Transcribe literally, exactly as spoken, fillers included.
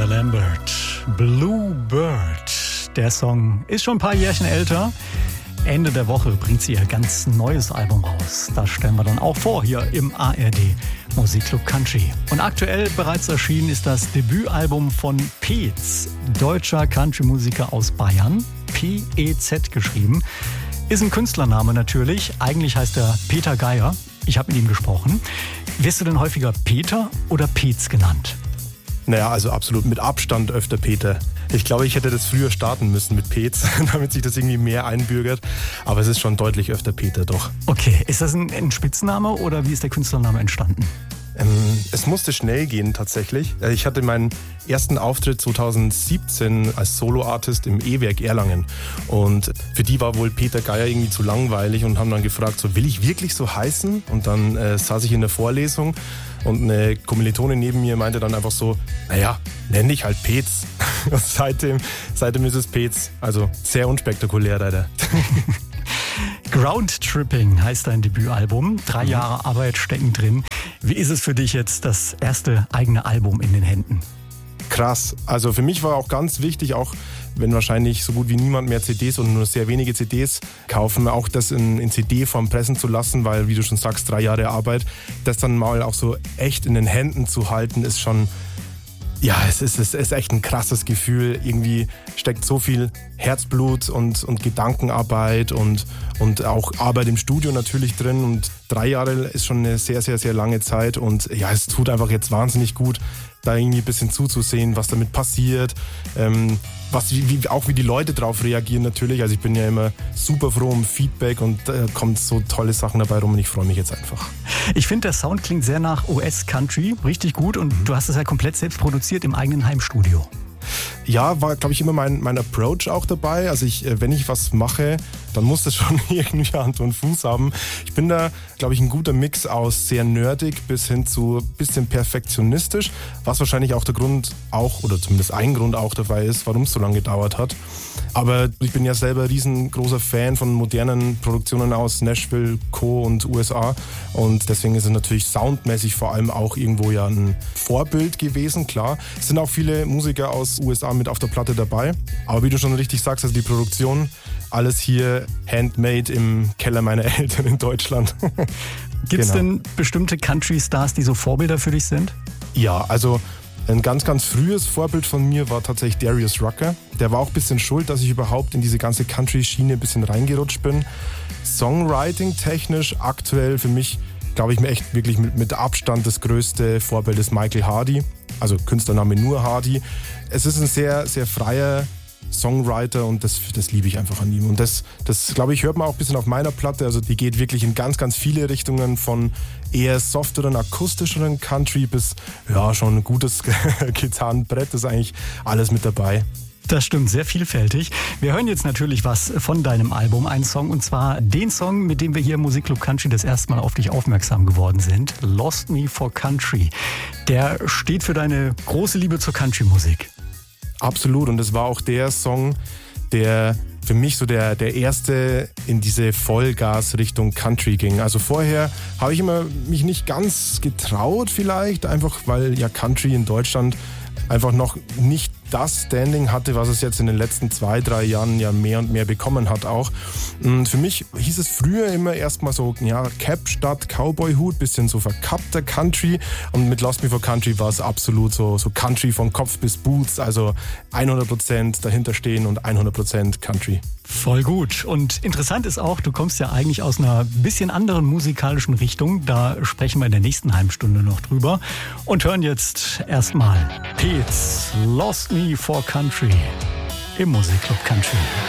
Peter Lambert, Bluebird. Der Song ist schon ein paar Jährchen älter. Ende der Woche bringt sie ihr ganz neues Album raus. Das stellen wir dann auch vor hier im A R D Musikclub Country. Und aktuell bereits erschienen ist das Debütalbum von Peetz, deutscher Country-Musiker aus Bayern. P E Z geschrieben. Ist ein Künstlername natürlich. Eigentlich heißt er Peter Geier. Ich habe mit ihm gesprochen. Wirst du denn häufiger Peter oder Peetz genannt? Naja, also absolut mit Abstand öfter Peter. Ich glaube, ich hätte das früher starten müssen mit Peetz, damit sich das irgendwie mehr einbürgert. Aber es ist schon deutlich öfter Peter, doch. Okay, ist das ein, ein Spitzname oder wie ist der Künstlername entstanden? Ähm, es musste schnell gehen tatsächlich. Ich hatte meinen ersten Auftritt zweitausendsiebzehn als Solo-Artist im E-Werk Erlangen. Und für die war wohl Peter Geier irgendwie zu langweilig und haben dann gefragt, so, will ich wirklich so heißen? Und dann äh, saß ich in der Vorlesung und eine Kommilitonin neben mir meinte dann einfach so, naja, nenn dich halt Peetz. Und seitdem, seitdem ist es Peetz. Also sehr unspektakulär leider. Ground Tripping heißt dein Debütalbum. Drei Jahre Arbeit stecken drin. Wie ist es für dich jetzt, das erste eigene Album in den Händen? Krass. Also für mich war auch ganz wichtig, auch wenn wahrscheinlich so gut wie niemand mehr C Ds und nur sehr wenige C Ds kaufen, auch das in, in C D-Form pressen zu lassen, weil, wie du schon sagst, drei Jahre Arbeit, das dann mal auch so echt in den Händen zu halten, ist schon, ja, es ist, es ist echt ein krasses Gefühl. Irgendwie steckt so viel Herzblut und, und Gedankenarbeit und, und auch Arbeit im Studio natürlich drin. Und drei Jahre ist schon eine sehr, sehr, sehr lange Zeit. Und ja, es tut einfach jetzt wahnsinnig gut, da irgendwie ein bisschen zuzusehen, was damit passiert. Ähm, was, wie, auch wie die Leute drauf reagieren natürlich. Also ich bin ja immer super froh um Feedback und da äh, kommt so tolle Sachen dabei rum und ich freue mich jetzt einfach. Ich finde, der Sound klingt sehr nach U S-Country, richtig gut und mhm. du hast es ja komplett selbst produziert im eigenen Heimstudio. Ja, war, glaube ich, immer mein, mein Approach auch dabei. Also ich, wenn ich was mache, dann muss das schon irgendwie Hand und Fuß haben. Ich bin da, glaube ich, ein guter Mix aus sehr nerdig bis hin zu ein bisschen perfektionistisch, was wahrscheinlich auch der Grund auch, oder zumindest ein Grund auch dabei ist, warum es so lange gedauert hat. Aber ich bin ja selber riesengroßer Fan von modernen Produktionen aus Nashville, Co. und U S A. Und deswegen ist es natürlich soundmäßig vor allem auch irgendwo ja ein Vorbild gewesen, klar. Es sind auch viele Musiker aus U S A mit auf der Platte dabei. Aber wie du schon richtig sagst, also die Produktion, alles hier handmade im Keller meiner Eltern in Deutschland. Gibt es genau. denn bestimmte Country-Stars, die so Vorbilder für dich sind? Ja, also ein ganz, ganz frühes Vorbild von mir war tatsächlich Darius Rucker. Der war auch ein bisschen schuld, dass ich überhaupt in diese ganze Country-Schiene ein bisschen reingerutscht bin. Songwriting-technisch aktuell für mich, glaube ich, mir echt wirklich mit, mit Abstand das größte Vorbild ist Michael Hardy. Also Künstlername nur Hardy. Es ist ein sehr, sehr freier Songwriter und das, das liebe ich einfach an ihm. Und das, das glaube ich, hört man auch ein bisschen auf meiner Platte. Also die geht wirklich in ganz, ganz viele Richtungen, von eher softeren, akustischeren Country bis ja schon ein gutes Gitarrenbrett. Das ist eigentlich alles mit dabei. Das stimmt, sehr vielfältig. Wir hören jetzt natürlich was von deinem Album, einen Song, und zwar den Song, mit dem wir hier im Musikclub Country das erste Mal auf dich aufmerksam geworden sind, Lost Me for Country. Der steht für deine große Liebe zur Country-Musik. Absolut, und es war auch der Song, der für mich so der, der erste in diese Vollgas-Richtung Country ging. Also vorher habe ich immer mich nicht ganz getraut vielleicht, einfach weil ja Country in Deutschland einfach noch nicht das Standing hatte, was es jetzt in den letzten zwei, drei Jahren ja mehr und mehr bekommen hat auch. Und für mich hieß es früher immer erstmal so, ja, Cap statt Cowboy-Hut, bisschen so verkappter Country. Und mit Lost Me for Country war es absolut so, so Country von Kopf bis Boots, also hundert Prozent dahinter stehen und hundert Prozent Country. Voll gut. Und interessant ist auch, du kommst ja eigentlich aus einer bisschen anderen musikalischen Richtung. Da sprechen wir in der nächsten halben Stunde noch drüber. Und hören jetzt erstmal Peetz, Lost Me for Country im Musikclub Country.